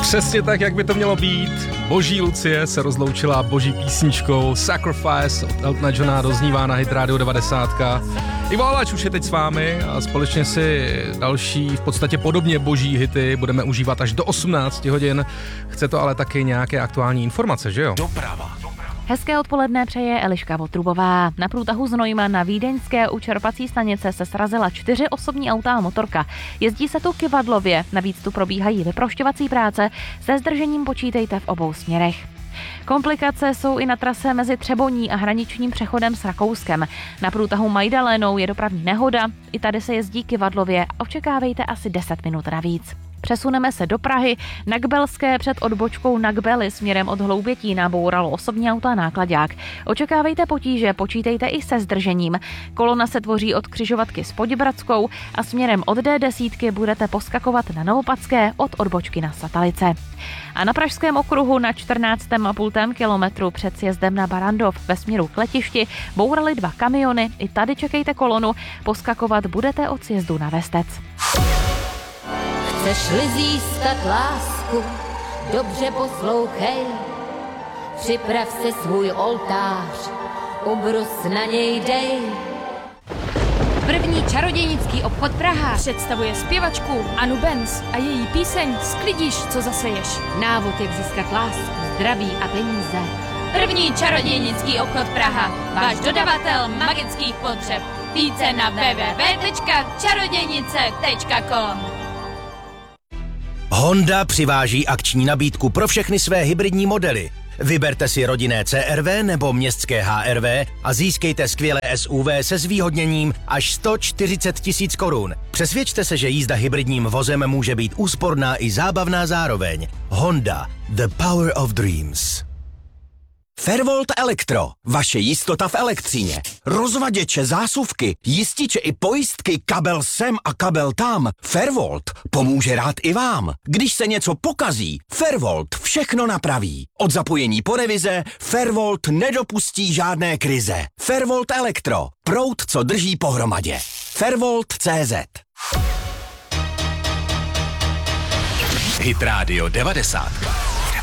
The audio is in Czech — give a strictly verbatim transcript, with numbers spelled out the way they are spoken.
Přesně tak, jak by to mělo být. Boží Lucie se rozloučila boží písničkou Sacrifice od Eltona Johna, doznívá na Hit Radio devadesát. Ivo Alač už je teď s vámi a společně si další v podstatě podobně boží hity budeme užívat až do osmnácti hodin. Chce to ale taky nějaké aktuální informace, že jo? Doprava. Hezké odpoledne přeje Eliška Votrubová. Na průtahu Znojma na vídeňské u čerpací stanice se srazila čtyři osobní auta a motorka. Jezdí se tu kyvadlově, navíc tu probíhají vyprošťovací práce, se zdržením počítejte v obou směrech. Komplikace jsou i na trase mezi Třeboní a hraničním přechodem s Rakouskem. Na průtahu Majdalénou je dopravní nehoda, i tady se jezdí kyvadlově a očekávejte asi deset minut navíc. Přesuneme se do Prahy. Na Kbelské před odbočkou na Kbely směrem od Hloubětína bouralo osobní auto a náklaďák. Očekávejte potíže, počítejte i se zdržením. Kolona se tvoří od křižovatky s Poděbradskou a směrem od D deset budete poskakovat na Novopatské od odbočky na Satalice. A na Pražském okruhu na čtrnáctém a půl kilometru před sjezdem na Barandov ve směru k letišti bourali dva kamiony. I tady čekejte kolonu, poskakovat budete od sjezdu na Vestec. Chceš-li získat lásku, dobře poslouchej, připrav si svůj oltář, ubrus na něj dej. První čarodějnický obchod Praha představuje zpěvačku Anu Benz a její píseň Sklidíš, co zaseješ. Návod, jak získat lásku, zdraví a peníze. První čarodějnický obchod Praha, váš dodavatel magických potřeb. Více na w w w tečka čarodějnice tečka com. Honda přiváží akční nabídku pro všechny své hybridní modely. Vyberte si rodinné C R V nebo městské H R V a získejte skvělé S U V se zvýhodněním až sto čtyřicet tisíc korun. Přesvědčte se, že jízda hybridním vozem může být úsporná i zábavná zároveň. Honda. The power of dreams. Fairvolt Elektro. Vaše jistota v elektřině. Rozvaděče, zásuvky, jističe i pojistky, kabel sem a kabel tam. Fairvolt pomůže rád i vám. Když se něco pokazí, Fairvolt všechno napraví. Od zapojení po revize Fairvolt nedopustí žádné krize. Fairvolt Elektro. Proud, co drží pohromadě. Fairvolt tečka cé zet. Hit Radio devadesát.